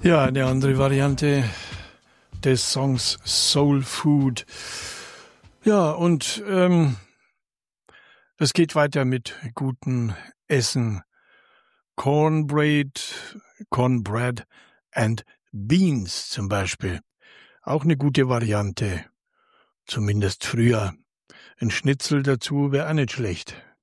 Ja, eine andere Variante des Songs Soul Food. Ja, und es geht weiter mit gutem Essen. Cornbread and Beans zum Beispiel. Auch eine gute Variante. Zumindest früher. Ein Schnitzel dazu wäre auch nicht schlecht.